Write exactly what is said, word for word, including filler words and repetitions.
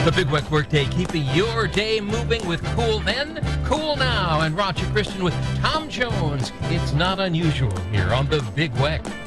The Big Weck Workday, keeping your day moving with Cool Then, Cool Now, and Roger Christian with Tom Jones. It's not unusual here on The Big Weck.